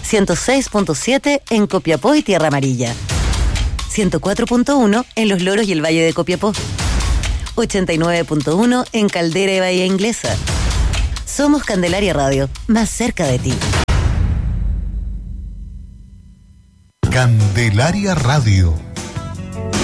106.7 en Copiapó y Tierra Amarilla. 104.1 en Los Loros y el Valle de Copiapó. 89.1 en Caldera y Bahía Inglesa. Somos Candelaria Radio, más cerca de ti. Candelaria Radio.